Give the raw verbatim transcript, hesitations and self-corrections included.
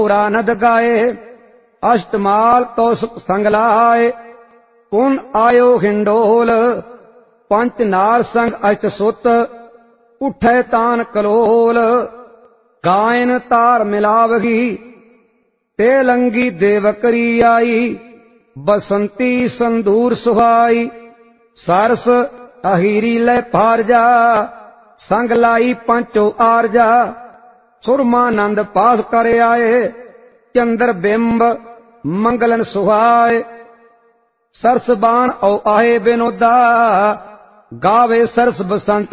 गौरानद गाए, अष्टमाल कौसुक संग लाए। पुन आयो हिंडोल, पंच नार संग अष्ट सुत, उठे तान कलोल। गायन तार मिलावगी, तेलंगी देवकरी आई। बसंती संदूर सुहाई, सरस अहीरी लै फारजा। संग लाई पंचो आरजा, सुरमानंद पास कर आए। चंद्र बिंब मंगलन सुहाए, सरस बाण औ आए बिनोदा। गावे सरस बसंत